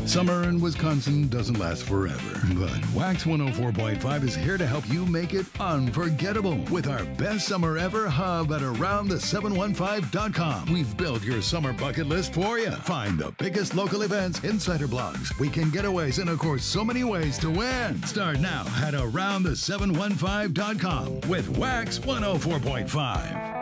Summer in Wisconsin doesn't last forever, but Wax 104.5 is here to help you make it unforgettable with our best summer ever hub at AroundThe715.com. We've built your summer bucket list for you. Find the biggest local events, insider blogs, weekend getaways, and of course, so many ways to win. Start now at AroundThe715.com with Wax 104.5.